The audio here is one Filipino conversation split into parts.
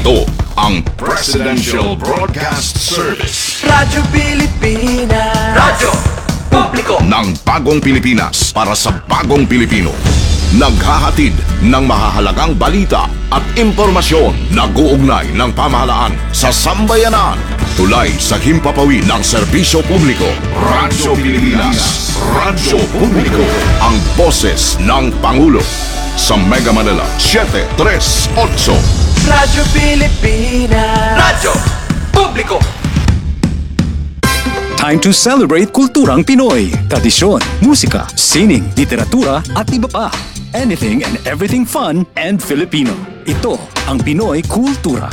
Ito ang Presidential Broadcast Service. Radyo Pilipinas. Radyo Publiko Ng bagong Pilipinas para sa bagong Pilipino. Naghahatid ng mahahalagang balita at impormasyon na guugnay ng pamahalaan sa sambayanan. Tulay sa himpapawid ng serbisyo publiko. Radyo Pilipinas. Radyo Publiko. Ang boses ng Pangulo. Sa Mega Manila, 738. Radyo Pilipinas. Radyo Publiko. Time to celebrate kulturang Pinoy. Tradisyon, musika, sining, literatura at iba pa. Anything and everything fun and Filipino. Ito ang Pinoy Kultura.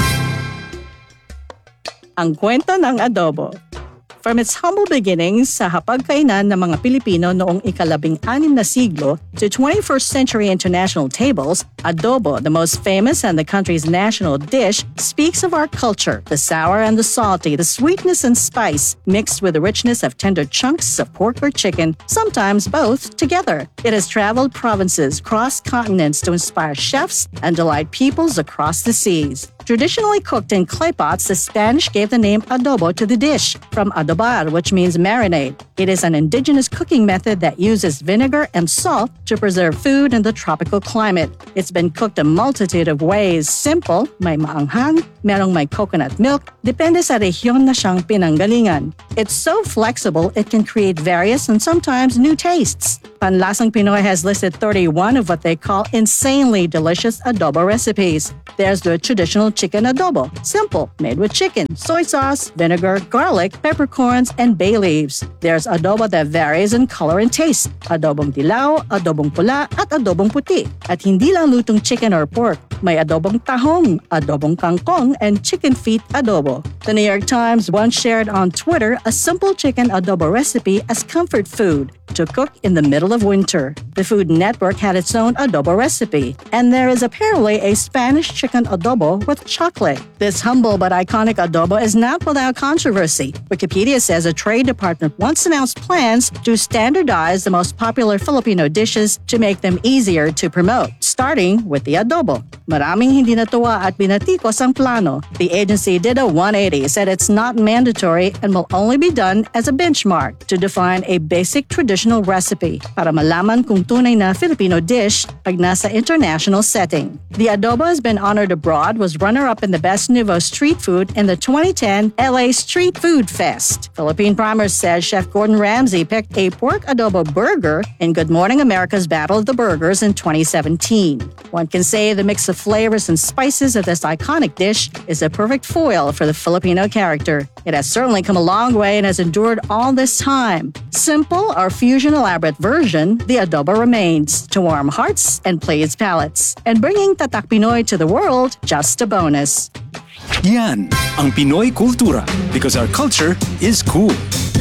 Ang kwento ng adobo. From its humble beginnings sa hapagkainan ng mga Pilipino noong ika-16 na siglo to 21st century international tables, adobo, the most famous and the country's national dish, speaks of our culture, the sour and the salty, the sweetness and spice, mixed with the richness of tender chunks of pork or chicken, sometimes both together. It has traveled provinces, crossed continents to inspire chefs and delight peoples across the seas. Traditionally cooked in clay pots, the Spanish gave the name adobo to the dish, from adobar, which means marinade. It is an indigenous cooking method that uses vinegar and salt to preserve food in the tropical climate. It's been cooked a multitude of ways. Simple, may maanghang, merong may coconut milk, depende sa rehiyon na siyang pinanggalingan. It's so flexible, it can create various and sometimes new tastes. Panlasang Pinoy has listed 31 of what they call insanely delicious adobo recipes. There's the traditional chicken adobo, simple, made with chicken, soy sauce, vinegar, garlic, peppercorns, and bay leaves. There's adobo that varies in color and taste, adobong dilaw, adobong pula, at adobong puti. At hindi lang lutong chicken or pork, may adobong tahong, adobong kangkong, and chicken feet adobo. The New York Times once shared on Twitter a simple chicken adobo recipe as comfort food to cook in the middle of winter. The Food Network had its own adobo recipe, and there is apparently a Spanish chicken adobo with chocolate. This humble but iconic adobo is not without controversy. Wikipedia says a trade department once announced plans to standardize the most popular Filipino dishes to make them easier to promote, starting with the adobo. Maraming hindi natuwa at binatikos ang plano. The agency did a 180, said it's not mandatory and will only be done as a benchmark to define a basic traditional recipe para malaman kung tunay na Filipino dish pag nasa international setting. The adobo has been honored abroad, was runner-up in the Best Nouveau Street Food in the 2010 LA Street Food Fest. Philippine Primer says Chef Gordon Ramsay picked a pork adobo burger in Good Morning America's Battle of the Burgers in 2017. One can say the mix of flavors and spices of this iconic dish is a perfect foil for the Filipino character. It has certainly come a long way and has endured all this time. Simple or fusion elaborate version, the adobo remains to warm hearts and please palates. And bringing Tatak Pinoy to the world, just a bonus. Yan ang Pinoy Kultura, because our culture is cool.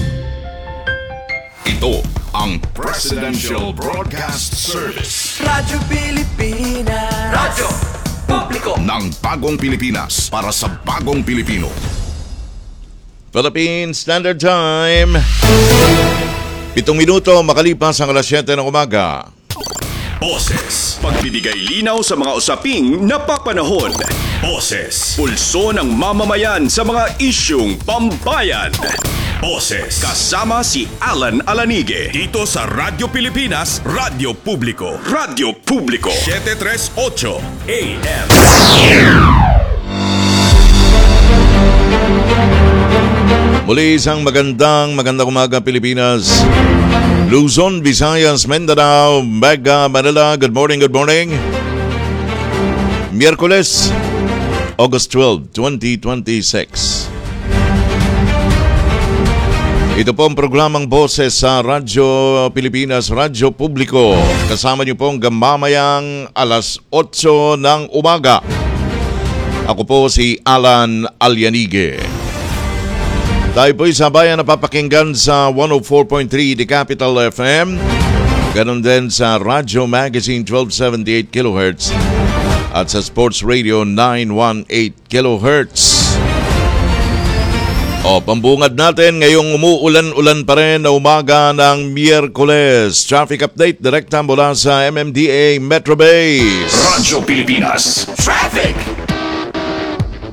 Ito ang Presidential Broadcast Service. Radyo Pilipinas. Radyo Publiko Ng bagong Pilipinas para sa bagong Pilipino. Philippine Standard Time. 7 minuto makalipas ang alas 7 ng umaga. Boses. Pagbibigay linaw sa mga usaping napapanahon. Boses. Pulso ng mamamayan sa mga isyung pambayan. Boses. Kasama si Alan Alanige. Dito sa Radyo Pilipinas, Radyo Publiko. Radyo Publiko. 738 AM. Muli isang magandang umaga Pilipinas. Luzon, Visayas, Mindanao, Mega Manila. Good morning. Miyerkules, August 12, 2026. Ito po ang programang Boses sa Radyo Pilipinas, Radyo Publiko. Kasama niyo po hanggang mamayang alas 8 ng umaga. Ako po si Alan Alianige. Tayo po'y sabayan na papakinggan sa 104.3 The Capital FM. Ganon din sa Radyo Magazine 1278 kHz at sa Sports Radio 918 kHz. O, pambungad natin ngayong umuulan-ulan pa rin na umaga ng Miyerkules. Traffic update direkta mula sa MMDA Metro Base. Radyo Pilipinas Traffic.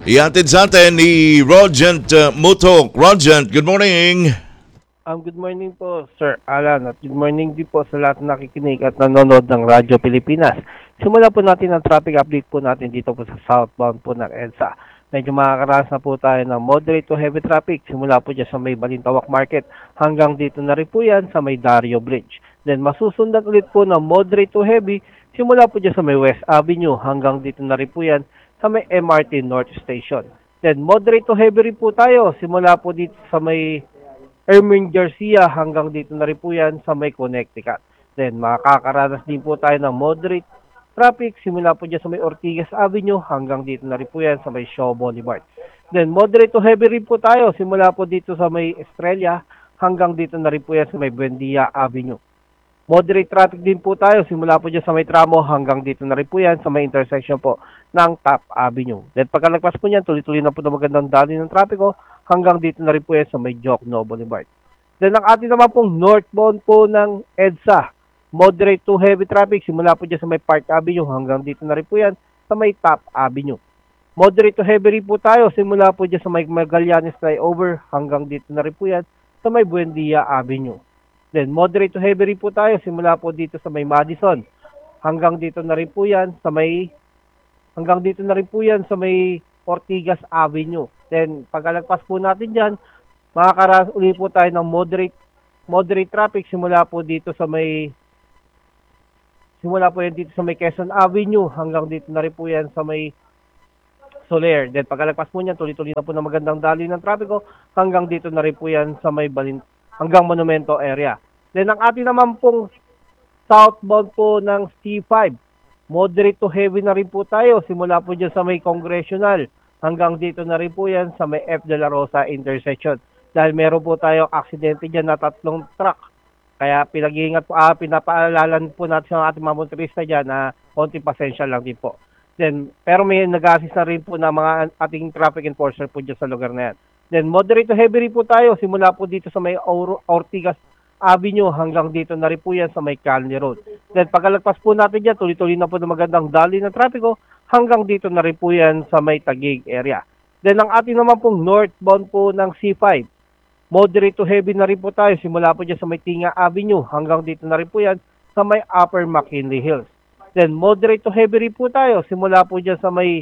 Ihatid sa atin ni Rogent Mutok. Rogent, good morning. Good morning po, Sir Alan, at good morning din po sa lahat na nakikinig at nanonood ng Radyo Pilipinas. Simula po natin ang traffic update po natin dito po sa southbound po ng EDSA. Medyo makakaranas na po tayo ng moderate to heavy traffic. Simula po dyan sa may Balintawak Market hanggang dito na rin po yan sa may Dario Bridge. Then masusundan ulit po ng moderate to heavy simula po dyan sa may West Avenue hanggang dito na rin po yan sa may MRT North Station. Then moderate to heavy rin po tayo simula po dito sa may Ermine Garcia hanggang dito na rin po yan sa may Connecticut. Then makakaranas din po tayo ng moderate traffic simula po dyan sa may Ortigas Avenue hanggang dito na rin po yan sa may Shaw Boulevard. Then moderate to heavy rin po tayo simula po dito sa may Estrella hanggang dito na rin po yan sa may Buendia Avenue. Moderate traffic din po tayo simula po dyan sa may tramo hanggang dito na rin po yan sa may intersection po ng Top Avenue. Then pagkalagpas po niyan, tuloy-tuloy na po na magandang daloy ng trapiko hanggang dito na rin po yan sa may Jokno Boulevard. Then ang ating naman pong northbound po ng EDSA, moderate to heavy traffic simula po dyan sa may Park Avenue hanggang dito na rin po yan sa may Top Avenue. Moderate to heavy rin po tayo simula po dyan sa may Magallanes Flyover hanggang dito na rin po yan sa may Buendia Avenue. Then moderate to heavy rin po tayo simula po dito sa may Madison hanggang dito na rin po yan sa may Ortigas Avenue. Then pagkalagpas po natin dyan, makakaranas ulit po tayo ng moderate traffic simula po dito sa may Quezon Avenue hanggang dito na rin po yan sa may Soler. Then pagkalagpas po niyan, tuloy-tuloy na po ng magandang daloy ng trapiko hanggang dito na rin po yan sa may hanggang Monumento area. Then ang ating naman pong southbound po ng C5, moderate to heavy na rin po tayo simula po dyan sa may Congressional hanggang dito na rin po yan sa may F. De La Rosa intersection. Dahil meron po tayong aksidente dyan na 3 truck. Kaya pinapaalalan po natin sa ating mga motorista dyan na konting pasensya lang din po. Then, pero may nag-assist na rin po na mga ating traffic enforcer po dyan sa lugar na yan. Then moderate to heavy rin po tayo simula po dito sa may Ortigas Avenue hanggang dito na rin po yan sa may Calne Road. Then pagkalagpas po natin dyan, tuloy-tuloy na po ng magandang daloy ng trapiko hanggang dito na rin po yan sa may Taguig area. Then ang ating naman pong northbound po ng C5, moderate to heavy na rin po tayo simula po dyan sa may Tinga Avenue hanggang dito na rin po yan sa may Upper McKinley Hills. Then moderate to heavy rin po tayo simula po dyan sa may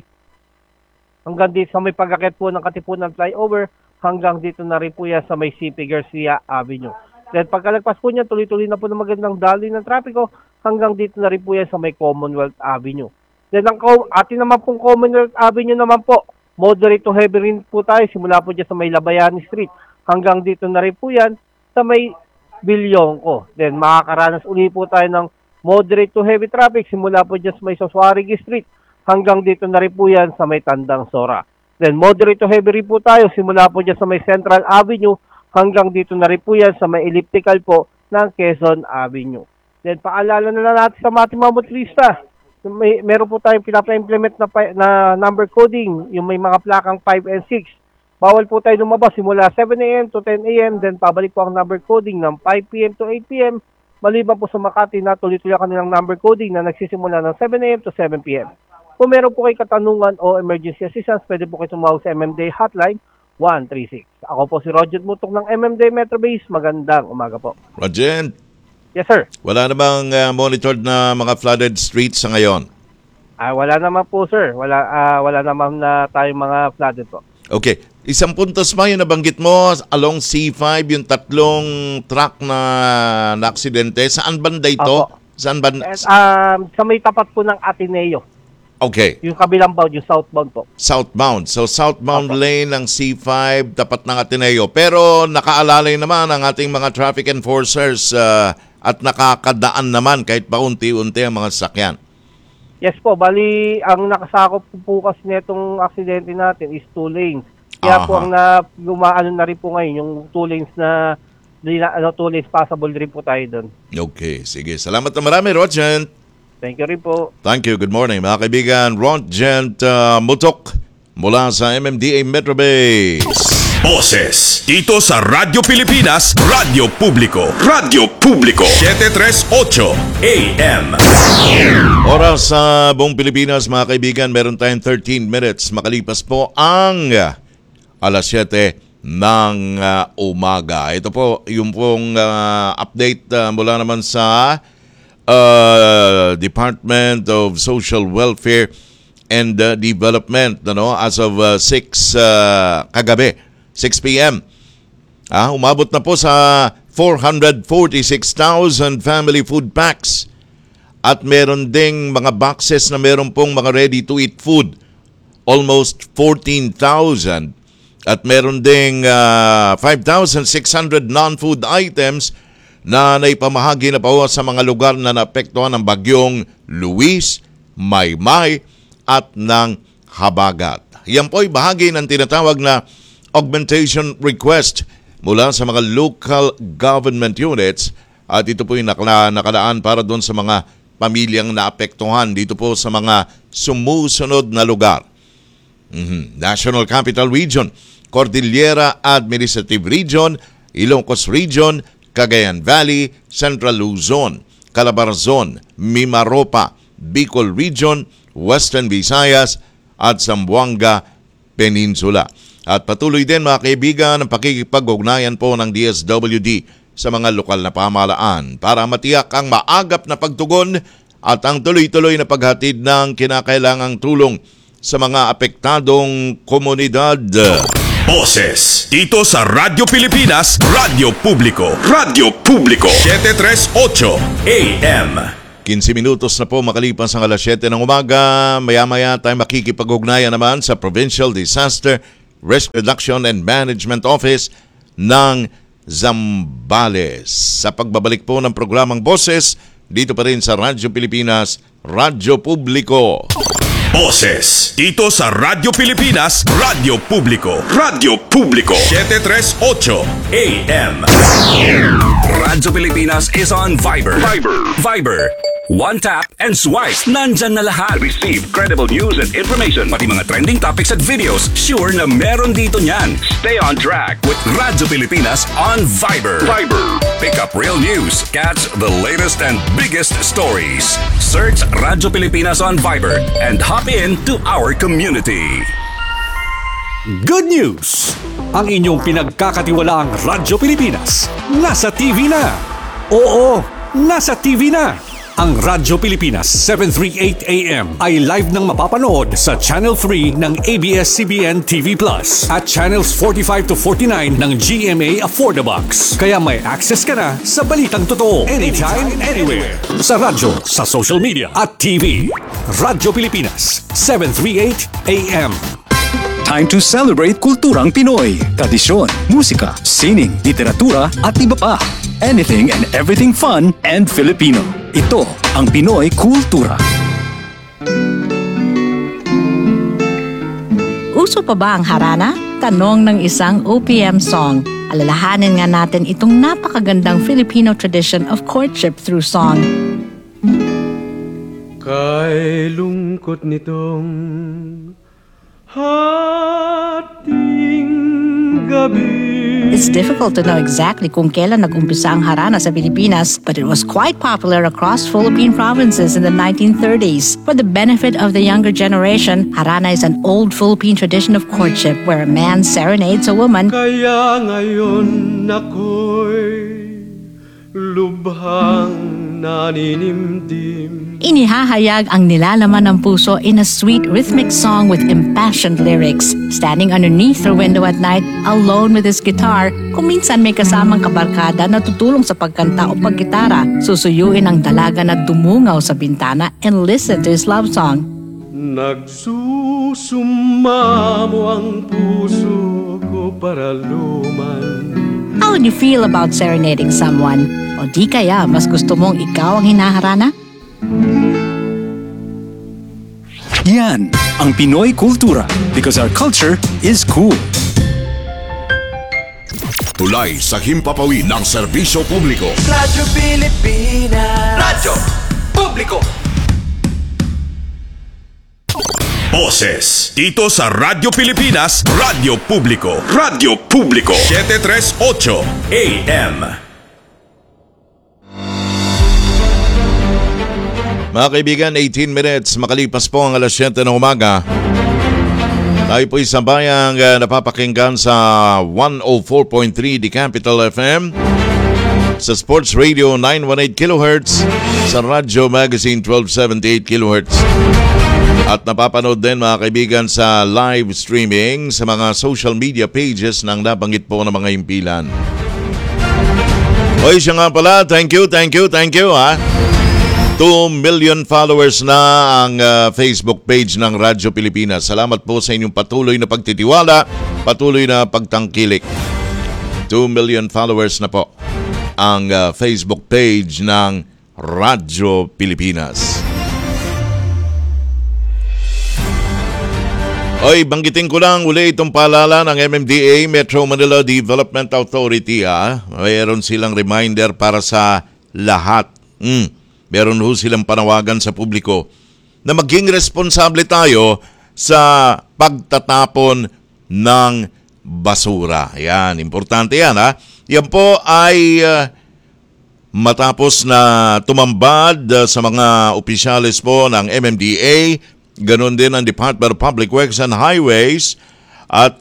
hanggang dito sa may pagkakit po ng Katipunan Flyover hanggang dito na rin po yan sa may CP Garcia Avenue. Then pagkalagpas po niya, tuloy-tuloy na po ng magandang daloy ng trapiko hanggang dito na rin po yan sa may Commonwealth Avenue. Then ang ating naman pong Commonwealth Avenue naman po, moderate to heavy rin po tayo simula po dyan sa may Labayani Street hanggang dito na rin po yan sa may Bilyongko. Then makakaranas uli po tayo ng moderate to heavy traffic simula po dyan sa may Soswarigi Street hanggang dito na rin po yan sa may Tandang Sora. Then moderate to heavy rin po tayo simula po dyan sa may Central Avenue hanggang dito na rin po yan sa may elliptical po ng Quezon Avenue. Then paalala na lang natin sa ating mga motorista, meron po tayong pinapa-implement na number coding, yung may mga plakang 5 and 6. Bawal po tayo lumabas simula 7 a.m. to 10 a.m. Then pabalik po ang number coding ng 5 p.m. to 8 p.m. Maliban po sa Makati na tuloy-tuloy kanilang number coding na nagsisimula ng 7 a.m. to 7 p.m. Kung meron po kayo katanungan o emergency assistance, pwede po kayo tumawag sa MMDA Hotline 136. Ako po si Roger Mutok ng MMDA Metro Base. Magandang umaga po. Rogent, Yes, sir. wala namang monitored na mga flooded streets sa ngayon? Wala naman po, sir. Wala naman na tayong mga flooded po. Okay. Isang puntos pa yung nabanggit mo along C5, yung 3 truck na aksidente. Saan banda ito? Opo. Saan banda? Sa may tapat po ng Ateneo. Okay. Yung kabilang bound, yung southbound po. Southbound. So southbound Opo. lane ng C5, tapat ng Ateneo. Pero nakaalalay naman ang ating mga traffic enforcers at nakakadaan naman kahit paunti-unti ang mga sasakyan. Yes po, bali ang nakasakop po kasi nitong aksidente natin is 2 lanes. Kaya po ang gumaano na rin po ngayon yung 2 lanes na 2 lanes passable rin po tayo doon. Okay, sige. Salamat na marami, Rogent. Thank you rin po. Thank you. Good morning, mga kaibigan. Rogent Mutok mula sa MMDA Metro Base. Boses dito sa Radyo Pilipinas, Radyo Publiko. Radyo Publiko 738 AM. Oras sa buong Pilipinas, mga kaibigan, meron tayong 13 minutes. Makalipas po ang alas 7 ng umaga. Ito po, yung pong update mula naman sa Department of Social Welfare and Development, as of 6 kagabi, 6 p.m. Umabot na po sa 446,000 family food packs. At meron ding mga boxes na meron pong mga ready-to-eat food. Almost 14,000. At meron ding 5,600 non-food items na naipamahagi na po sa mga lugar na naapektuhan ng bagyong Luis, Maymay at ng Habagat. Yan po ay bahagi ng tinatawag na augmentation request mula sa mga local government units. At ito po yung nakalaan para doon sa mga pamilyang naapektuhan dito po sa mga sumusunod na lugar. National Capital Region, Cordillera Administrative Region, Ilocos Region, Cagayan Valley, Central Luzon, Calabarzon, Mimaropa, Bicol Region, Western Visayas at Zamboanga Peninsula. At patuloy din, mga kaibigan, ang pakikipag-ugnayan po ng DSWD sa mga lokal na pamahalaan para matiyak ang maagap na pagtugon at ang tuloy-tuloy na paghatid ng kinakailangang tulong sa mga apektadong komunidad. Boses dito sa Radyo Pilipinas, Radyo Publiko. Radyo Publiko 738 AM. 15 minutos na po makalipas ang alas 7 ng umaga. Maya-maya tayo makikipag-ugnayan naman sa Provincial Disaster Risk Reduction and Management Office ng Zambales. Sa pagbabalik po ng programang Boses, dito pa rin sa Radyo Pilipinas, Radyo Publiko. Boses dito sa Radyo Pilipinas, Radyo Publiko. Radyo Publiko 738 AM. Radyo Pilipinas is on Viber. Viber. One tap and swipe. Nandyan na lahat. Receive credible news and information. Pati mga trending topics at videos. Sure na meron dito niyan. Stay on track with Radyo Pilipinas on Viber. Pick up real news. Catch the latest and biggest stories. Search Radyo Pilipinas on Viber and hop in to our community. Good news! Ang inyong pinagkakatiwalaang Radyo Pilipinas nasa TV na. Oo, nasa TV na. Ang Radyo Pilipinas 738 AM ay live nang mapapanood sa Channel 3 ng ABS-CBN TV Plus at Channels 45 to 49 ng GMA Affordabox. Kaya may access ka na sa balitang totoo anytime, anywhere. Sa radyo, sa social media at TV. Radyo Pilipinas 738 AM. Time to celebrate kulturang Pinoy. Tradisyon, musika, sining, literatura at iba pa. Anything and everything fun and Filipino. Ito ang Pinoy Kultura. Uso pa ba ang harana? Tanong ng isang OPM song. Alalahanin nga natin itong napakagandang Filipino tradition of courtship through song. Kay lungkot nitong hating gabi. It's difficult to know exactly kung kailan nag-umpisa ang harana sa Pilipinas, but it was quite popular across Philippine provinces in the 1930s. For the benefit of the younger generation, harana is an old Philippine tradition of courtship where a man serenades a woman. Kaya ngayon ako'y lubhang naninimdim. Inihahayag ang nilalaman ng puso in a sweet rhythmic song with impassioned lyrics. Standing underneath her window at night, alone with his guitar, kung minsan may kasamang kabarkada na tutulong sa pagkanta o paggitara, susuyuin ang dalaga na dumungaw sa bintana and listen to his love song. Nagsusumamo ang puso ko para luman. How would you feel about serenading someone? O di kaya mas gusto mong ikaw ang hinaharana? Yan ang Pinoy Kultura because our culture is cool. Tulay sa himpapawid ng serbisyo publiko. Radyo Pilipinas. Radyo Publiko. Boses. Dito sa Radyo Pilipinas, Radyo Publiko. Radyo Publiko. 738 AM. Mga kaibigan, 18 minutes makalipas po ang alas 7 ng umaga. Tayo po isang bayang napapakinggan sa 104.3 The Capital FM, sa Sports Radio 918 kHz, sa Radyo Magazine 1278 kHz. At napapanood din mga kaibigan sa live streaming sa mga social media pages ng nabanggit po ng mga impilan. Oy, siya nga pala, thank you ha. 2 million followers na ang Facebook page ng Radyo Pilipinas. Salamat po sa inyong patuloy na pagtitiwala, patuloy na pagtangkilik. 2 million followers na po ang Facebook page ng Radyo Pilipinas. Oy, banggitin ko lang uli itong paalala ng MMDA, Metro Manila Development Authority. Mayroon silang reminder para sa lahat. Meron ho silang panawagan sa publiko na maging responsable tayo sa pagtatapon ng basura. Yan, importante yan ha. Yan po ay matapos na tumambad sa mga opisyalis po ng MMDA, ganon din ang Department of Public Works and Highways at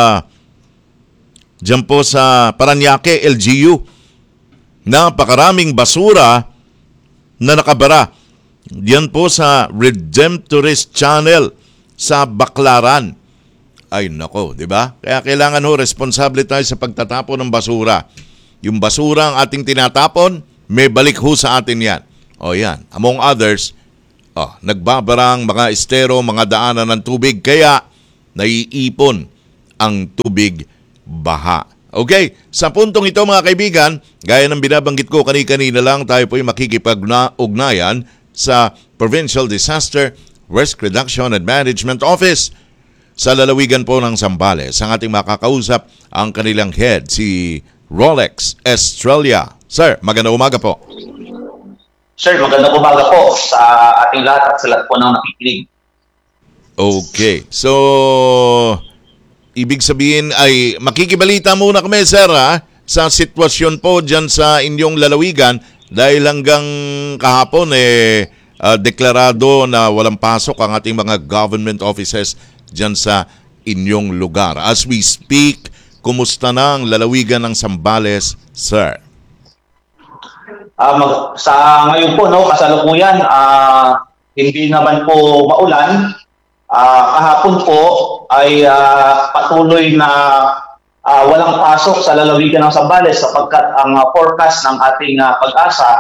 dyan po sa Paranaque, LGU. Napakaraming basura na nakabara. Diyan po sa Redemptorist Channel sa Baclaran. Ay nako, di ba? Kaya kailangan ho responsable tayo sa pagtatapon ng basura. Yung basura ang ating tinatapon, may balik ho sa atin yan. O yan, among others, nagbabarang mga estero, mga daanan ng tubig, kaya naiipon ang tubig baha. Okay, sa puntong ito mga kaibigan, gaya ng binabanggit ko kanina lang, tayo po ay makikipag-ugnayan sa Provincial Disaster Risk Reduction and Management Office sa lalawigan po ng Zambales. Ang ating makakausap ang kanilang head, si Rolex Estrella. Sir, magandang umaga po. Sir, magandang umaga po sa ating lahat at sa lahat po ng nakikinig. Okay, so ibig sabihin ay makikibalita muna kami, sir, sa sitwasyon po dyan sa inyong lalawigan dahil hanggang kahapon deklarado na walang pasok ang ating mga government offices dyan sa inyong lugar. As we speak, kumusta na ang lalawigan ng Zambales, sir? Sa ngayon po, kasalukuyan, hindi naman po maulan. Kahapon po ay patuloy na walang pasok sa lalawigan ng Zambales sapagkat ang forecast ng ating Pag-asa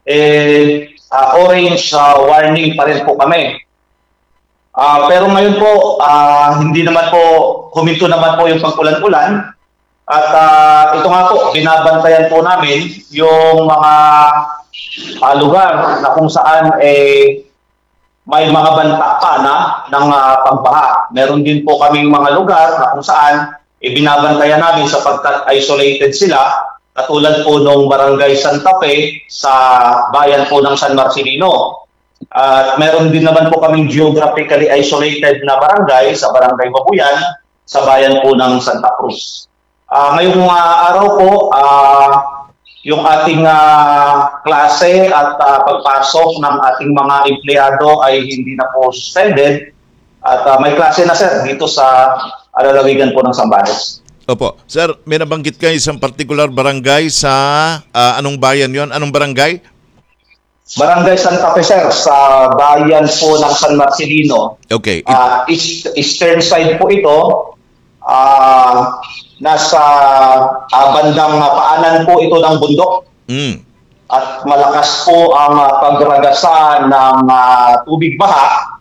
orange warning pa rin po kami. Pero ngayon po, hindi naman po, huminto naman po yung pag-ulan-ulan. At ito nga po, binabantayan po namin yung mga lugar na kung saan may mga banta pa ng pagbaha. Meron din po kaming mga lugar na kung saan binabantayan namin sapagkat isolated sila, katulad po ng Barangay Santa Fe sa bayan po ng San Marcelino. At meron din naman po kaming geographically isolated na barangay sa Barangay Babuyan sa bayan po ng Santa Cruz. Ngayong araw po, yung ating klase at pagpasok ng ating mga empleyado ay hindi na po suspended at may klase na sir dito sa lalawigan po ng Zambales. Opo. Sir, may nabanggit kayo isang particular barangay sa anong bayan yon? Anong barangay? Barangay Santa Fe sir, sa bayan po ng San Marcelino. Okay. Eastern side po ito. Nasa bandang paanan po ito ng bundok. At malakas po ang pagragasa ng tubig baha.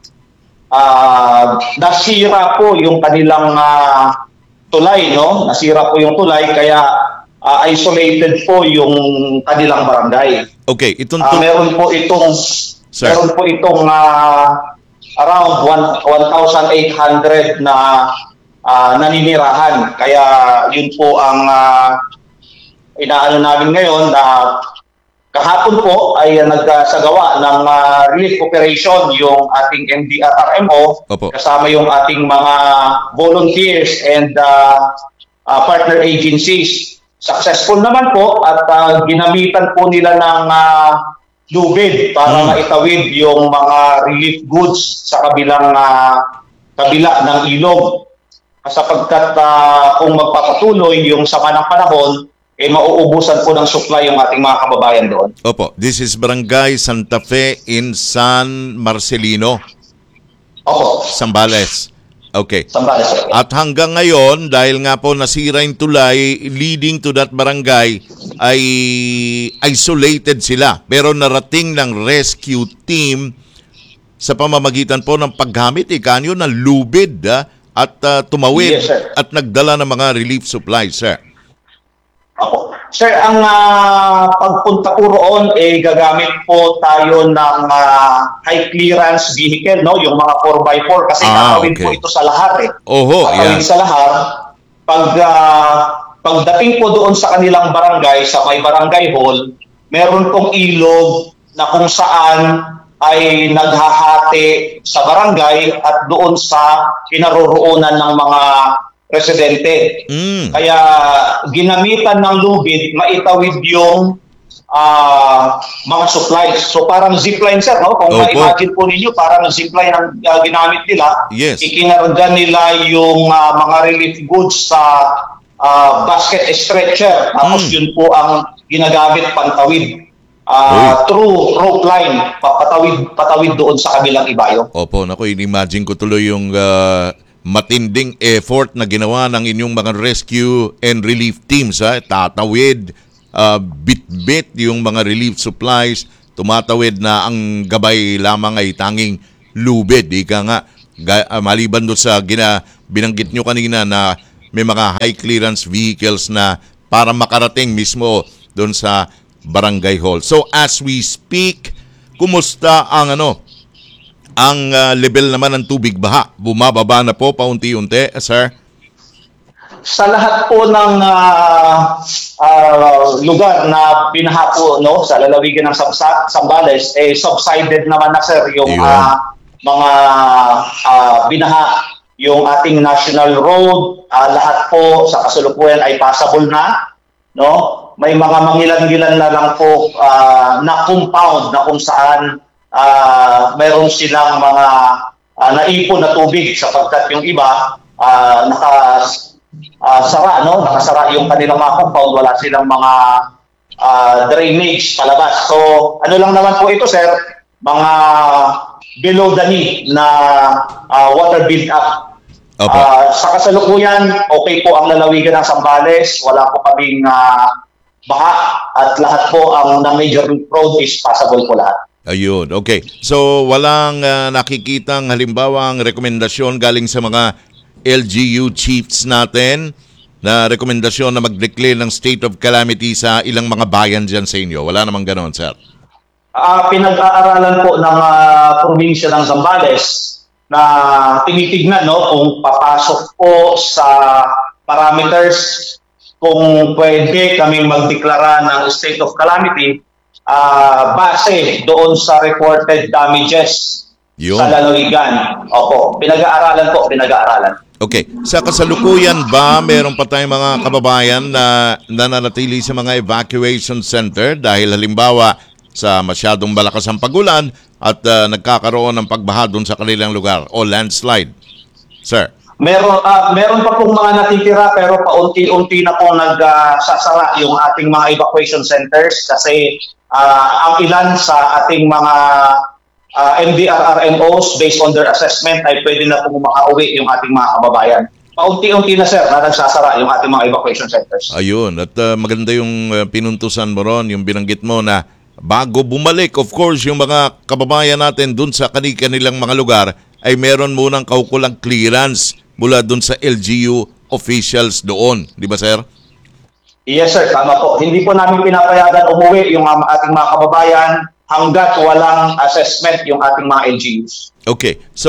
Nasira po yung kanilang tulay, no? Nasira po yung tulay kaya isolated po yung kanilang barangay. Okay, meron po itong around 1,800 na naninirahan. Kaya yun po ang inaano namin ngayon na Kahapon po ay nagsagawa ng relief operation yung ating MDRRMO Opo. kasama yung ating mga volunteers and partner agencies. Successful naman po at ginamitan po nila ng lubid para maitawid yung mga relief goods sa kabila ng ilog. Sapagkat kung magpapatuloy yung sama ng panahon, mauubusan po ng supply yung ating mga kababayan doon. Opo, this is Barangay Santa Fe in San Marcelino, Opo, Zambales. Okay. Zambales, sir. At hanggang ngayon, dahil nga po nasira yung tulay leading to that barangay, ay isolated sila. Pero narating ng rescue team sa pamamagitan po ng paggamit ikanyo ng lubid at tumawid Yes, sir. at nagdala ng mga relief supplies, sir. Opo. Sir, ang pagpunta po roon, gagamit po tayo ng high clearance vehicle, no? Yung mga 4x4 kasi kakawin po okay. ito sa lahat Oho, kakawin yeah. sa lahat. Pagdating po doon sa kanilang barangay, sa may barangay hall, meron pong ilog na kung saan ay naghahati sa barangay at doon sa kinaroroonan ng mga residente. Kaya ginamitan ng lubid, maitawid yung mga supplies. So parang zipline, sir, no? Kung ma-imagine po ninyo, parang zipline ang ginamit nila. Yes. Ikinarga nila yung mga relief goods sa basket stretcher. Tapos yun po ang ginagamit pantawid. Through rope line, patawid doon sa kabilang ibayo. Opo, naku, in-imagine ko tuloy yung matinding effort na ginawa ng inyong mga rescue and relief teams. Tatawid, bit-bit yung mga relief supplies, tumatawid na ang gabay lamang ay tanging lubid. Ika nga, maliban doon sa binanggit nyo kanina na may mga high clearance vehicles na para makarating mismo doon sa barangay hall. So as we speak, kumusta ang level naman ng tubig baha? Bumababa na po paunti-unti, sir? Sa lahat po ng lugar na binaha po, no, sa lalawigan ng Zambales, subsided naman na, sir, yung mga binaha. Yung ating national road, lahat po sa kasalukuyan ay passable na, no? May mga mangilan-gilan na lang po na compound na kung saan mayroon silang mga naipon na tubig sapagkat yung iba nakasara, no? Nakasara yung kanilang mga compound, wala silang mga drainage palabas. So ano lang naman po ito, sir, mga below the knee na water build up. Sa kasalukuyan, okay po ang lalawigan ng Zambales, wala po kaming baha at lahat po ang major road is passable po lahat. Ayun, okay. So walang nakikitang halimbawang rekomendasyon galing sa mga LGU chiefs natin na rekomendasyon na mag-declare ng state of calamity sa ilang mga bayan dyan sa inyo? Wala namang ganon, sir? Pinag-aaralan po ng probinsya ng Zambales na tinitignan, no, kung papasok po sa parameters kung pwede kaming magdeklara ng state of calamity base doon sa reported damages sa lalawigan. Opo, pinag-aaralan. Okay. Sa kasalukuyan ba, meron pa tayong mga kababayan na nananatili sa mga evacuation center dahil halimbawa sa masyadong malakas ang pagulan at nagkakaroon ng pagbaha doon sa kanilang lugar o landslide? Sir? Meron pa pong mga natitira pero paunti-unti na pong nagsasara yung ating mga evacuation centers kasi ang ilan sa ating mga MDRRMOs based on their assessment ay pwede na pong makauwi yung ating mga kababayan. Paunti-unti na, sir, na nagsasara yung ating mga evacuation centers. Ayun, at maganda yung pinuntusan mo ron, yung binanggit mo na bago bumalik, of course, yung mga kababayan natin dun sa kanilang mga lugar ay meron munang kaukulang clearance mula dun sa LGU officials doon. Di ba, sir? Yes, sir. Tama po. Hindi po namin pinapayagan umuwi yung ating mga kababayan hanggat walang assessment yung ating mga LGUs. Okay. So,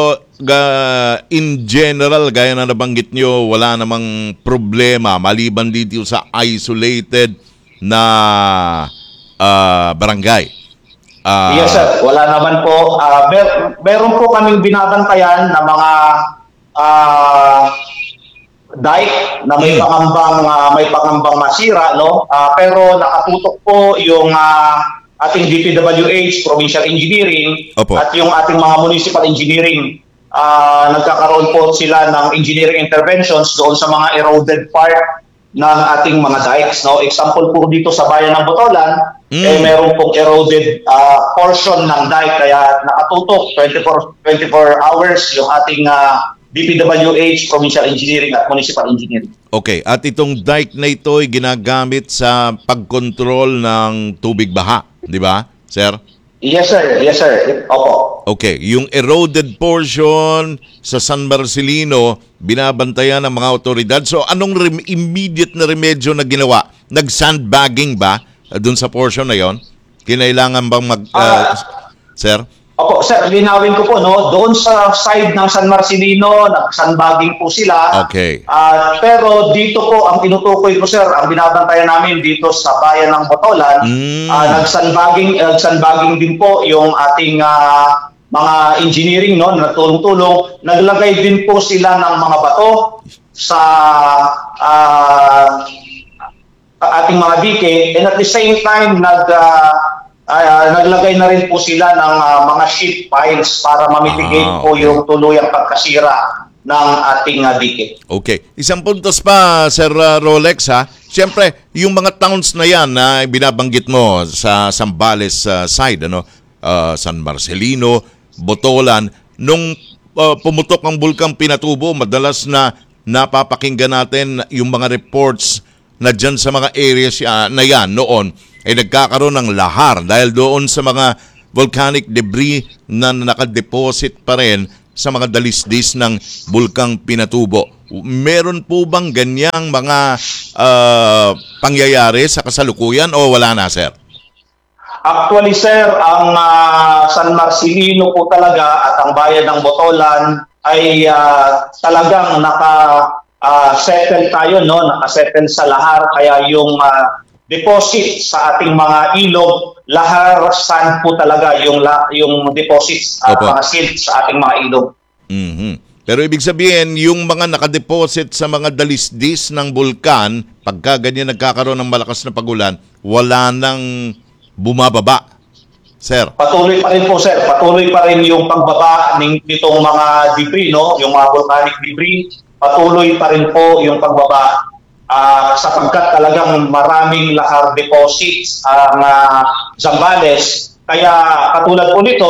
in general, gaya na nabanggit nyo, wala namang problema maliban dito sa isolated na barangay. Yes sir, wala naman po. Meron po kaming binabantayan na mga dike na may pangambang masira, no? Pero nakatutok po yung ating DPWH, Provincial Engineering, Opo. at yung ating mga municipal engineering. Nagkakaroon po sila ng engineering interventions doon sa mga eroded part ng ating mga dikes, no? Example po dito sa bayan ng Botolan, meron pong eroded portion ng dike, kaya nakatutok 24 hours yung ating DPWH, Provincial Engineering at Municipal Engineering. Okay, at itong dike na ito ay ginagamit sa pagkontrol ng tubig baha, di ba, sir? Yes sir, opo. Okay, yung eroded portion sa San Marcelino, binabantayan ng mga otoridad. So anong immediate na remedyo na ginawa? Nag-sandbagging ba dun sa portion na yon? Kinailangan bang sir? Opo, sir, linawin ko po, no? Doon sa side ng San Marcelino, nag-sandbagging po sila. Okay. Pero dito po, ang tinutukoy ko, sir, ang binabantayan namin dito sa bayan ng Botolan, nag-sandbagging din po yung ating mga engineering, no, na tulong-tulong. Naglagay din po sila ng mga bato sa ating mga dike, and at the same time, naglagay na rin po sila ng mga sheet piles para mamitigate po yung tuluyang pagkasira ng ating dike. Okay. Isang puntos pa, Sir Rolex, ha? Siyempre, yung mga towns na yan na binabanggit mo sa Zambales side, San Marcelino, Botolan, nung pumutok ang Bulkang Pinatubo, madalas na napapakinggan natin yung mga reports na dyan sa mga areas na yan noon, ay nagkakaroon ng lahar dahil doon sa mga volcanic debris na nakadeposit pa rin sa mga dalisdis ng Bulkang Pinatubo. Meron po bang ganyang mga pangyayari sa kasalukuyan o wala na, sir? Actually, sir, ang San Marcelino po talaga at ang bayan ng Botolan ay talagang naka-settle tayo, no? Naka-settle sa lahar, kaya yung deposit sa ating mga ilog, lahar sand po talaga yung deposits at mga silt sa ating mga ilog. Mm-hmm. Pero ibig sabihin, yung mga nakadeposit sa mga dalisdis ng bulkan, pagka ganyan nagkakaroon ng malakas na pagulan, wala nang bumababa, sir? Patuloy pa rin po, sir. Patuloy pa rin yung pagbaba nitong mga debris, no? Yung mga volcanic debris, patuloy pa rin po yung pagbaba. Sapagkat talagang maraming lahar deposits ang Zambales. Kaya katulad po nito,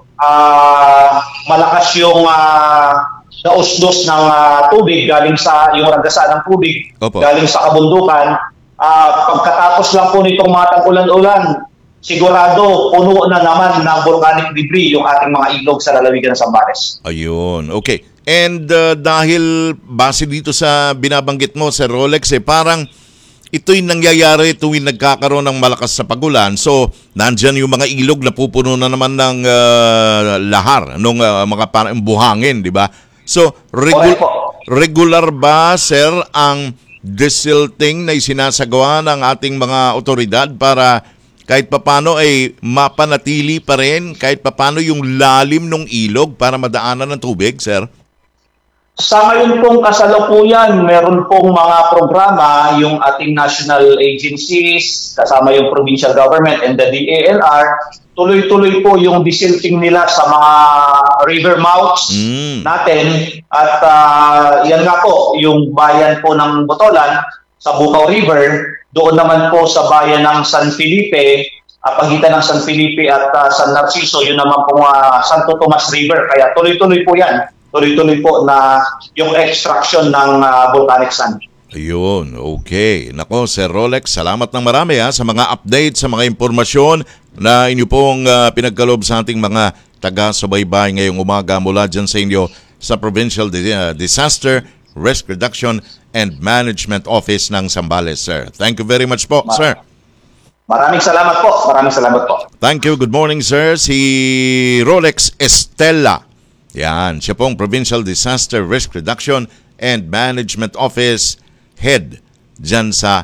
malakas yung nausdos ng tubig galing sa yung ragasa ng tubig. Opo. Galing sa kabundukan. Pagkatapos lang po nitong mga tag-ulan-ulan, sigurado puno na naman ng volcanic debris yung ating mga ilog sa lalawigan ng Zambales. Ayun, okay. And dahil base dito sa binabanggit mo, Sir Rolex, parang ito'y nangyayari tuwing nagkakaroon ng malakas na pagulan. So, nandyan yung mga ilog na pupuno na naman ng lahar, ng mga parang buhangin, di ba? So, regular ba, Sir, ang desilting na isinasagawa ng ating mga otoridad para kahit papano ay mapanatili pa rin, kahit papano yung lalim ng ilog para madaanan ng tubig, Sir? Sa ngayon pong kasalukuyan, meron pong mga programa, yung ating national agencies, kasama yung provincial government and the DALR, tuloy-tuloy po yung desilting nila sa mga river mouths natin. At yan nga po, yung bayan po ng Botolan, sa Bukaw River, doon naman po sa bayan ng San Felipe, pagitan ng San Felipe at San Narciso, yun naman po Santo Tomas River. Kaya tuloy-tuloy po yan. Tuloy-tuloy po na yung extraction ng volcanic sand. Ayun, okay. Nako, Sir Rolex, salamat ng marami sa mga update, sa mga impormasyon na inyo pong pinagkaloob sa ating mga taga-subaybay ngayong umaga mula dyan sa inyo sa Provincial Disaster Risk Reduction and Management Office ng Zambales, sir. Thank you very much po, sir. Maraming salamat po. Maraming salamat po. Thank you. Good morning, sir. Si Rolex Estella. Yan, siya pong Provincial Disaster Risk Reduction and Management Office Head dyan sa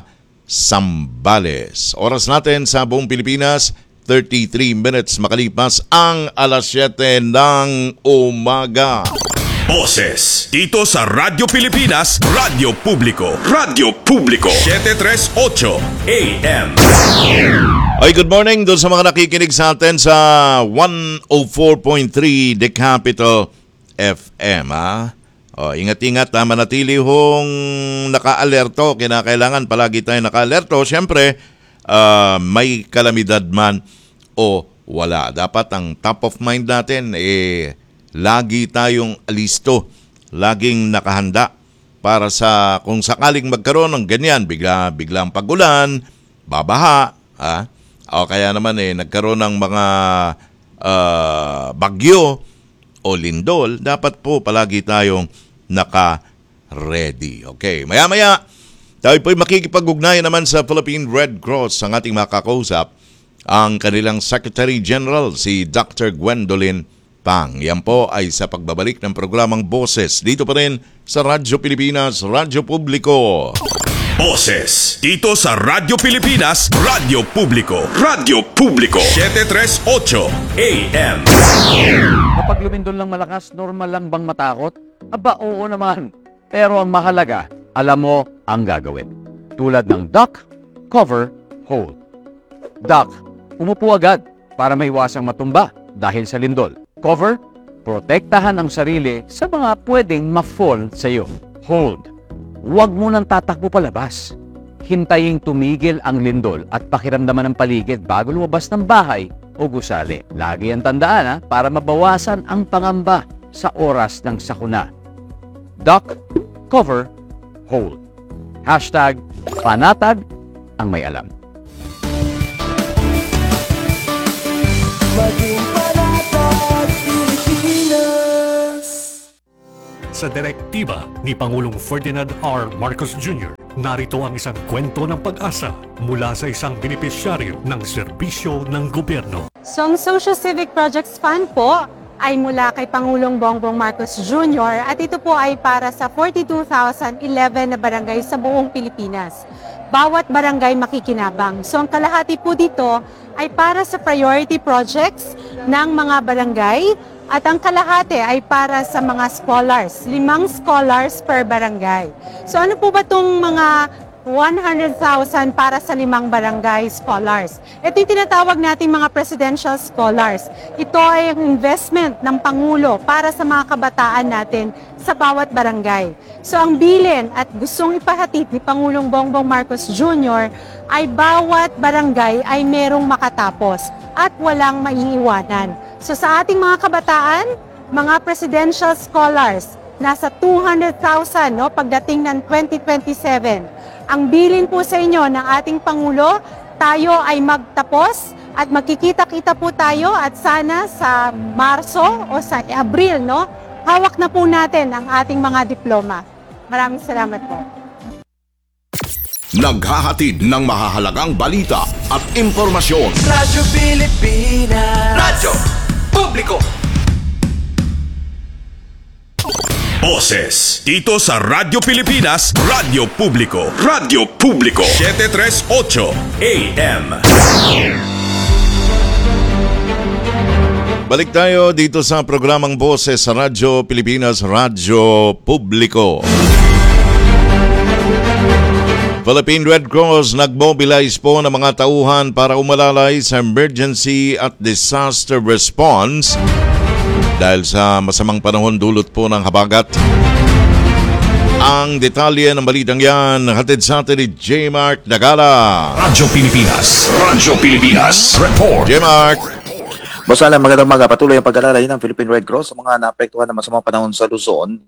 Zambales. Oras natin sa buong Pilipinas, 33 minutes makalipas ang alas 7 ng umaga. Boses dito sa Radyo Pilipinas, Radyo Publiko. Radyo Publiko 738 AM. Ay, good morning doon sa mga nakikinig sa atin sa 104.3 The Capital FM. O, ingat-ingat, manatili hong naka-alerto. Kinakailangan palagi tayo naka-alerto. Siyempre, may kalamidad man o wala. Dapat ang top of mind natin, lagi tayong alisto, laging nakahanda para sa kung sakaling magkaroon ng ganyan, biglang pagulan, babaha, o kaya naman nagkaroon ng mga bagyo o lindol, dapat po palagi tayong naka-ready. Okay, maya-maya, tayo po'y makikipag-ugnayan naman sa Philippine Red Cross ang ating makakausap, ang kanilang Secretary General, si Dr. Gwendolyn Pang. Yan po ay sa pagbabalik ng programang Boses dito pa rin sa Radyo Pilipinas, Radyo Publiko. Boses dito sa Radyo Pilipinas, Radyo Publiko. Radyo Publiko 738 AM. Kapag lumindol lang malakas, normal lang bang matakot? Aba, oo naman. Pero ang mahalaga, alam mo ang gagawin. Tulad ng duck, cover, hold. Duck, umupo agad para maiwasang matumba dahil sa lindol. Cover, protektahan ang sarili sa mga pwedeng ma-fall sa iyo. Hold, huwag mo nang tatakbo palabas. Hintayin tumigil ang lindol at pakiramdaman ng paligid bago lumabas ng bahay o gusali. Lagi ang tandaan para mabawasan ang pangamba sa oras ng sakuna. Duck, cover, hold. Hashtag panatag ang may alam. Sa direktiba ni Pangulong Ferdinand R. Marcos Jr., narito ang isang kwento ng pag-asa mula sa isang benepisyaryo ng serbisyo ng gobyerno. So, ang Social Civic Projects Fund po ay mula kay Pangulong Bongbong Marcos Jr. at ito po ay para sa 42,011 na barangay sa buong Pilipinas. Bawat barangay makikinabang. So, ang kalahati po dito ay para sa priority projects ng mga barangay at ang kalahati ay para sa mga scholars, 5 scholars per barangay. So ano po ba itong mga 100,000 para sa 5 barangay scholars? Ito yung tinatawag nating mga presidential scholars. Ito ay ang investment ng Pangulo para sa mga kabataan natin sa bawat barangay. So ang bilin at gustong ipahatid ni Pangulong Bongbong Marcos Jr. ay bawat barangay ay merong makatapos at walang maiiwanan. So sa ating mga kabataan, mga presidential scholars, nasa 200,000 pagdating ng 2027. Ang bilin po sa inyo ng ating Pangulo, tayo ay magtapos at magkikita-kita po tayo at sana sa Marso o sa Abril, hawak na po natin ang ating mga diploma. Maraming salamat po. Naghahatid ng mahahalagang balita at impormasyon. Radyo Pilipinas. Radyo Publiko. Boses dito sa Radyo Pilipinas, Radyo Publiko. Radyo Publiko 738 AM. Balik tayo dito sa programang Boses sa Radyo Pilipinas, Radyo Publiko. Philippine Red Cross nagmobilize po ng mga tauhan para umalalay sa emergency at disaster response dahil sa masamang panahon dulot po ng habagat. Ang detalye ng balitang yan hatid sa atin ni J. Mark Nagala. Radyo Pilipinas Report. J. Mark. Boss Alan, magandang umaga. Patuloy ang pag-alalay ng Philippine Red Cross sa mga naapektuhan ng masamang panahon sa Luzon.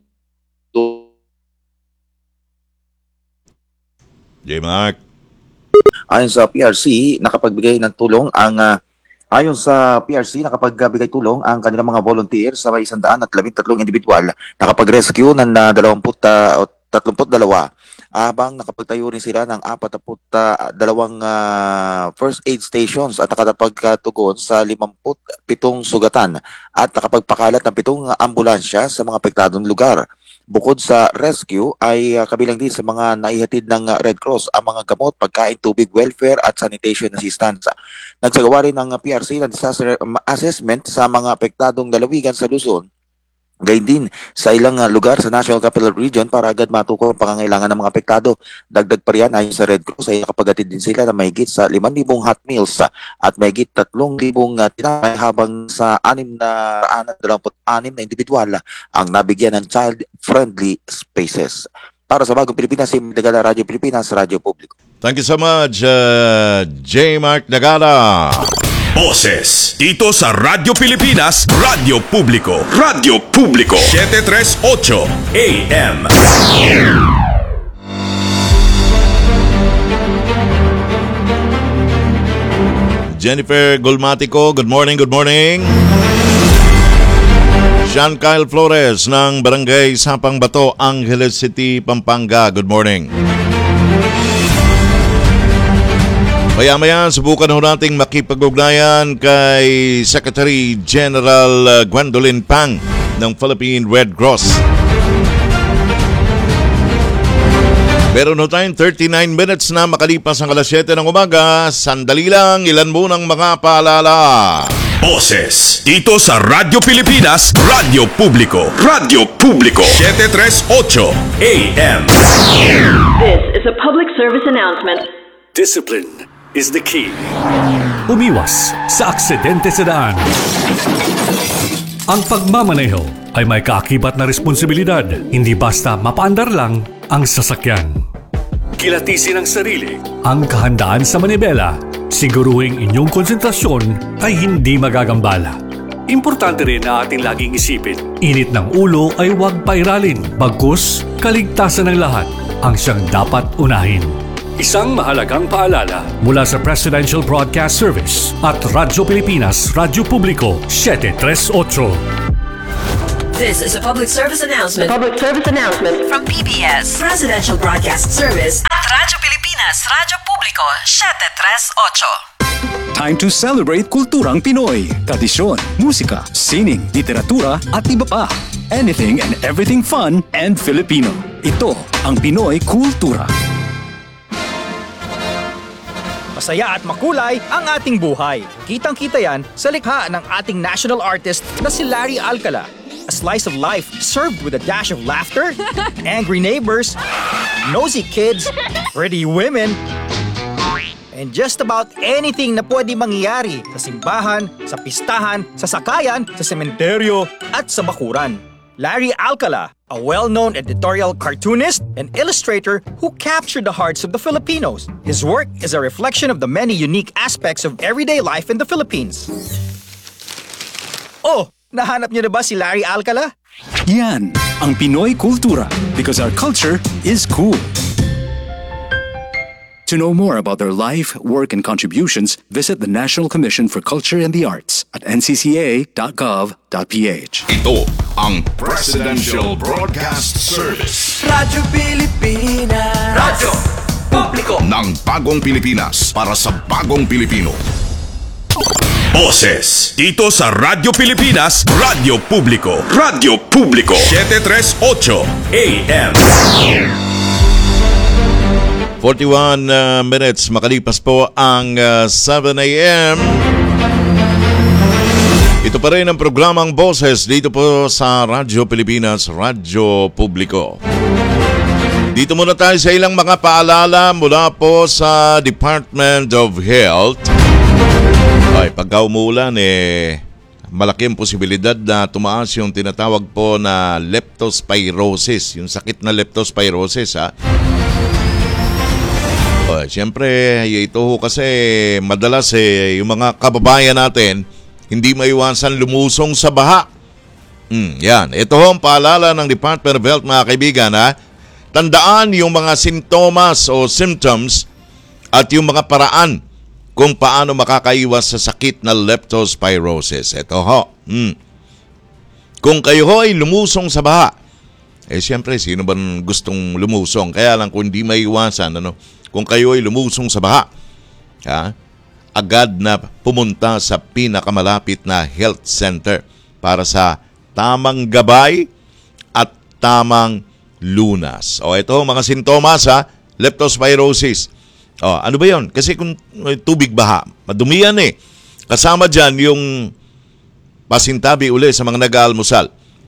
J. Mark. Ayon sa PRC, nakapagbigay tulong ang kanilang mga volunteer sa may 113 individual nakapag-rescue ng 32 habang nakapagtayo rin sila ng 42 first aid stations at nakapagtugon sa 57 sugatan at nakapagpakalat ng 7 ambulansya sa mga apektadong lugar. Bukod sa rescue ay kabilang din sa mga naihatid ng Red Cross ang mga gamot, pagkain, tubig, welfare at sanitation assistance. Nagsagawa rin ng PRC ng disaster assessment sa mga apektadong lalawigan sa Luzon. Gayun din sa ilang lugar sa National Capital Region para agad matukoy ang pangangailangan ng mga apektado. Dagdag pa riyan, ayon sa Red Cross ay nakapagatid din sila na mahigit sa 5,000 hot meals at mahigit 3,000 tinapay, habang sa 626 na individual ang nabigyan ng child-friendly spaces. Para sa Bagong Pilipinas, si Dagala, Radyo Pilipinas, Radyo Publiko. Thank you so much, J. Mark Dagala. Boses dito sa Radyo Pilipinas, Radyo Publiko. Radyo Publiko 738 AM. Jennifer Golmatico, good morning, good morning. Jean Kyle Flores ng Barangay Sapang Bato, Angeles City, Pampanga, good morning. Maya-maya, subukan ho nating makipag-ugnayan kay Secretary General Gwendolyn Pang ng Philippine Red Cross. Meron ho tayong 39 minutes na makalipas ang alas 7 ng umaga. Sandali lang, ilan munang mga paalala. Boses dito sa Radyo Pilipinas, Radyo Publiko. Radyo Publiko 738 AM. This is a public service announcement. Discipline is the key. Umiwas sa aksidente sa daan. Ang pagmamaneho ay may kaakibat na responsibilidad. Hindi basta mapaandar lang ang sasakyan. Kilatisin ang sarili, ang kahandaan sa manibela. Siguruhing inyong konsentrasyon ay hindi magagambala. Importante rin na ating laging isipin, init ng ulo ay huwag pairalin. Bagkus, kaligtasan ng lahat ang siyang dapat unahin. Isang mahalagang paalala mula sa Presidential Broadcast Service at Radyo Pilipinas, Radyo Publiko 738. This is a public service announcement. Public service announcement from PBS, Presidential Broadcast Service at Radyo Pilipinas, Radyo Publiko 738. Time to celebrate kulturang Pinoy. Tradisyon, musika, sining, literatura at iba pa. Anything and everything fun and Filipino. Ito ang Pinoy Kultura. Masaya at makulay ang ating buhay. Kitang-kita yan sa likha ng ating national artist na si Larry Alcala. A slice of life served with a dash of laughter, angry neighbors, nosy kids, pretty women, and just about anything na pwede mangyari sa simbahan, sa pistahan, sa sakayan, sa sementeryo, at sa bakuran. Larry Alcala, a well-known editorial cartoonist and illustrator who captured the hearts of the Filipinos. His work is a reflection of the many unique aspects of everyday life in the Philippines. Oh, nahanap niyo na ba si Larry Alcala? Yan ang Pinoy Kultura because our culture is cool. To know more about their life, work, and contributions, visit the National Commission for Culture and the Arts at ncca.gov.ph. Ito ang Presidential Broadcast Service. Radyo Pilipinas. Radyo Publiko ng Bagong Pilipinas para sa Bagong Pilipino. Boses dito sa Radyo Pilipinas, Radyo Publiko. Radyo Publiko 738 AM. 41 minutes makalipas po ang 7 a.m. Ito pa rin ang programang Boses dito po sa Radyo Pilipinas, Radyo Publiko. Dito muna tayo sa ilang mga paalala mula po sa Department of Health. Ay, pagka umuulan malaki ang posibilidad na tumaas yung tinatawag po na leptospirosis, yung sakit na leptospirosis Siyempre, ito kasi madalas yung mga kababayan natin hindi maiwasan lumusong sa baha. Yan. Ito ang paalala ng Department of Health, mga kaibigan. Tandaan yung mga sintomas o symptoms at yung mga paraan kung paano makakaiwas sa sakit na leptospirosis. Ito ho. Kung kayo ho ay lumusong sa baha, siyempre, sino ba gustong lumusong? Kaya lang kung hindi maiwasan, kung kayo ay lumusong sa baha, agad na pumunta sa pinakamalapit na health center para sa tamang gabay at tamang lunas. O ito, mga sintomas ha, leptospirosis. O, ano ba yon? Kasi kung tubig baha, madumi yan eh. Kasama dyan yung pasintabi uli sa mga nag-aalmusal.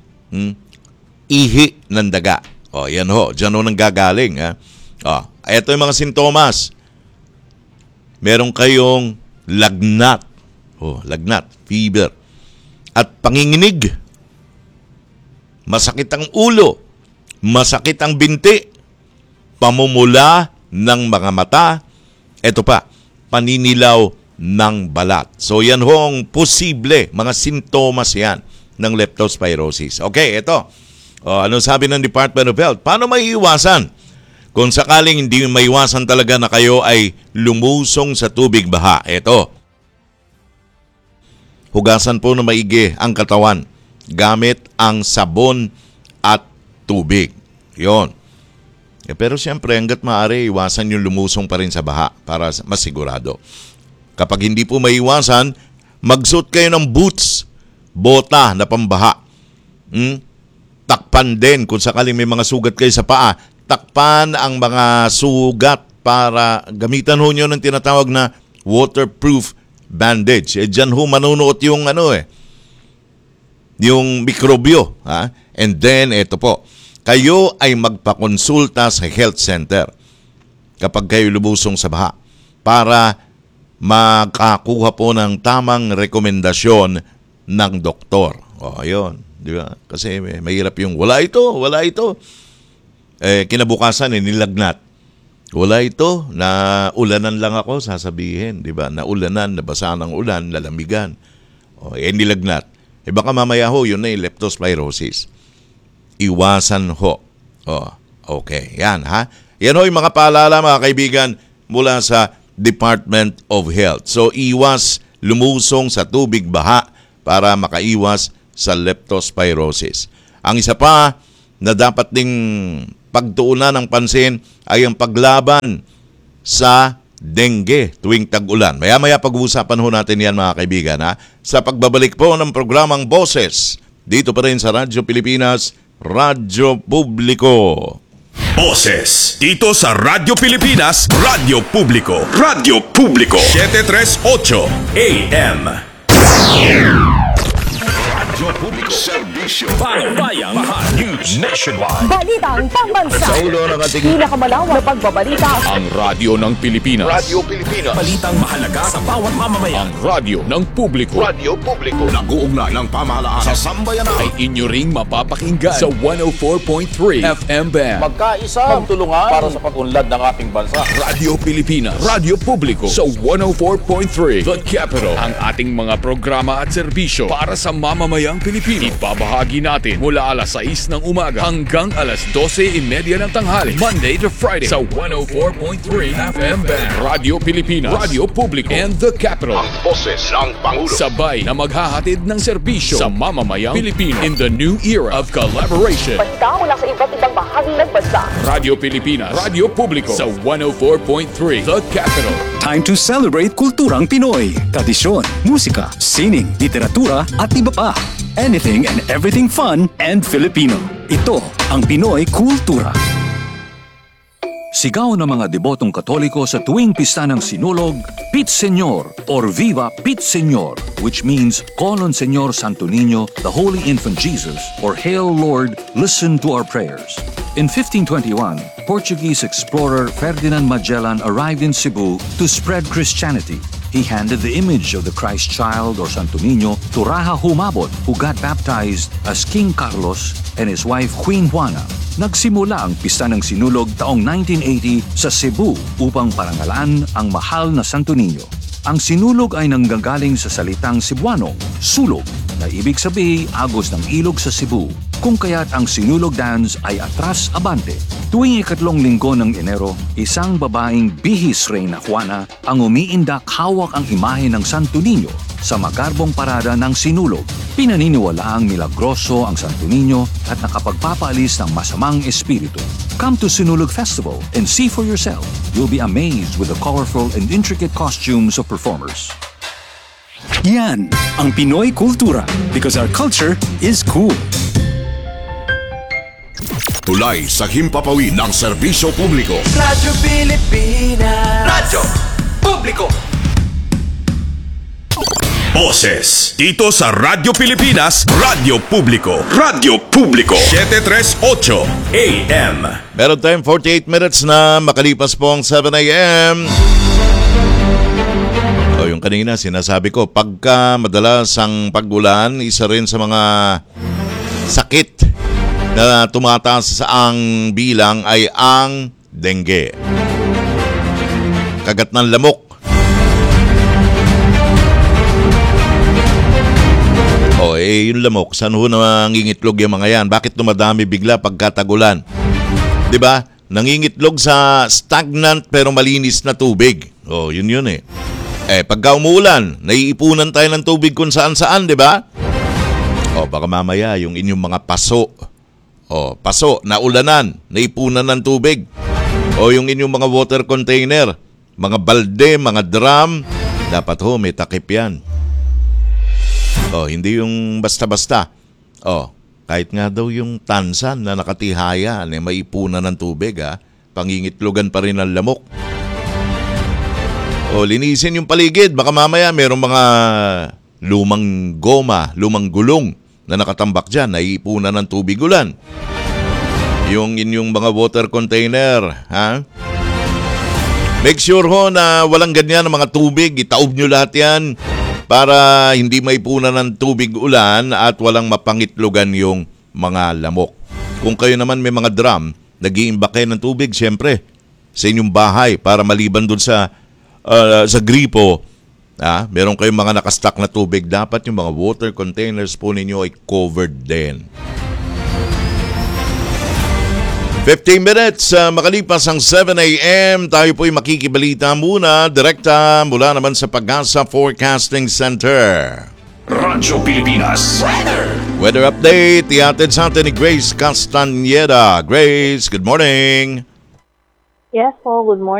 Ihi ng daga. O, yan ho, dyan ho nang gagaling. Ha? O, ito yung mga sintomas. Meron kayong lagnat. O, lagnat, fever. At panginginig. Masakit ang ulo. Masakit ang binti. Pamumula ng mga mata. Ito pa, paninilaw ng balat. So yan hong posible, mga sintomas yan ng leptospirosis. Okay, ito. Ano sabi ng Department of Health? Paano maiiwasan? Kung sakaling hindi maiwasan talaga na kayo ay lumusong sa tubig baha. Ito. Hugasan po na maigi ang katawan gamit ang sabon at tubig. Yon. Pero siyempre, hanggat maaari, iwasan yung lumusong pa rin sa baha para masigurado. Kapag hindi po maiwasan, magsuot kayo ng boots, bota na pambaha. Takpan din kung sakaling may mga sugat kayo sa paa. Takpan ang mga sugat para gamitan ho nyo ng tinatawag na waterproof bandage. Diyan ho manunuot yung yung mikrobyo. Ha? And then, ito po. Kayo ay magpakonsulta sa health center kapag kayo lubusong sa baha para makakuha po ng tamang rekomendasyon ng doktor. Ayun, di ba? Kasi mahirap yung wala ito. Kinabukasan nilagnat. Wala ito, na ulanan lang ako, sasabihin, di ba? Na ulanan, nabasa ng ulan, lalamigan. Nilagnat. Baka mamaya ho, yun na yung leptospirosis. Iwasan ho. Okay. Yan, ha? Yan ho yung mga paalala, mga kaibigan, mula sa Department of Health. So, iwas lumusong sa tubig baha para makaiwas sa leptospirosis. Ang isa pa na dapat ding pagtuunan ng pansin ay ang paglaban sa dengue tuwing tag-ulan. Maya-maya pag-uusapan ho natin yan, mga kaibigan, ha? Sa pagbabalik po ng programang Boses, dito pa rin sa Radyo Pilipinas, Radyo Publiko. Boses, dito sa Radyo Pilipinas, Radyo Publiko. Radyo Publiko, 738 AM. Radyo Publiko, serbisyo. Bayang Mahal News Nationwide. Balitang pambansa. Sa ulo ng ating pinakamalawak na pagbabalita. Ang radyo ng Pilipinas. Radyo Pilipinas. Balitang mahalaga sa bawat mamamayan. Ang radyo ng publiko. Radyo Publiko. Nag-uugnay ng pamahalaan sa sambayanan. Ay inyo ring mapapakinggan sa 104.3 FM band. Magkaisa, magtulungan para sa pag-unlad ng ating bansa. Radyo Pilipinas. Radyo Publiko sa 104.3 The Capital. Ang ating mga programa at serbisyo para sa mamamayang Pilipino. Ibabahagi natin mula alas 6 ng umaga hanggang alas 12:30 ng tanghali. Monday to Friday sa 104.3 FM band. Radyo Pilipinas, Radyo Publiko, and The Capital. Ang boses ng Pangulo. Sabay na maghahatid ng serbisyo sa mamamayang Pilipino in the new era of collaboration. Balita mula sa iba't ibang bahagi ng bansa. Radyo Pilipinas, Radyo Publiko sa 104.3 The Capital. Time to celebrate kulturang Pinoy. Tradisyon, musika, sining, literatura at iba pa. Anything and everything fun and Filipino. Ito ang Pinoy Kultura. Sigaw ng mga debotong Katoliko sa tuwing pista ng Sinulog, Pit Señor or Viva Pit Señor, which means Call on Señor Santo Niño, the Holy Infant Jesus, or Hail Lord, listen to our prayers. In 1521, Portuguese explorer Ferdinand Magellan arrived in Cebu to spread Christianity. He handed the image of the Christ child or Santo Niño to Raja Humabon, who got baptized as King Carlos and his wife Queen Juana. Nagsimula ang pista ng Sinulog taong 1980 sa Cebu upang parangalan ang mahal na Santo Niño. Ang Sinulog ay nanggagaling sa salitang Cebuano, sulog, na ibig sabihin agos ng ilog sa Cebu, kung kaya't ang Sinulog dance ay atras abante. Tuwing ikatlong linggo ng Enero, isang babaeng bihis reyna Juana ang umiindak hawak ang imahe ng Santo Niño sa magarbong parada ng Sinulog. Pinaniniwalaang milagroso ang Santo Niño at nakapagpapaalis ng masamang espiritu. Come to Sinulog Festival and see for yourself. You'll be amazed with the colorful and intricate costumes of performers. Yan ang Pinoy Kultura because our culture is cool. tulay sa himpapawid ng serbisyo publiko. Radyo Pilipinas. Radyo Publiko. Boses dito sa Radyo Pilipinas, Radyo Publiko. Radyo Publiko 738 AM. Meron tayong 48 minutes na makalipas po ang 7 a.m. O yung kanina sinasabi ko, pagka madalas ang pag-ulan, isa rin sa mga sakit na tumataas sa ang bilang ay ang dengue. Kagat ng lamok. Yung lamok, saan ho nangingitlog yung mga yan? Bakit dumadami bigla pagkatagulan? Diba? Nangingitlog sa stagnant pero malinis na tubig. Yun eh. Pagka umuulan, naiipunan tayo ng tubig kung saan-saan, diba? Baka mamaya yung inyong mga paso. Paso, naulanan, naipunan ng tubig. Yung inyong mga water container, mga balde, mga drum, dapat may takip yan. Hindi yung basta-basta. Kahit nga daw yung tansan na nakatihaya, maipunan ng tubig, pangingitlogan pa rin ang lamok. Linisin yung paligid. Baka mamaya merong mga lumang goma, lumang gulong na nakatambak dyan, naipunan ng tubig ulan. Yung inyong mga water container, Make sure na walang ganyan ng mga tubig. Itaob nyo lahat yan para hindi maipunan ng tubig ulan at walang mapangitlogan yung mga lamok. Kung kayo naman may mga drum, nag-iimbak kayo ng tubig, syempre, sa inyong bahay para maliban dun sa gripo, meron kayong mga nakastock na tubig, dapat yung mga water containers po ninyo ay covered din. 15 minutes makalipas ang 7 a.m. Tayo po'y makikibalita muna direkta mula naman sa Pag-asa Forecasting Center. Radyo Pilipinas Weather update, ihatid sa atin ni Grace Castañeda. Grace, good morning. Yes po, good morning.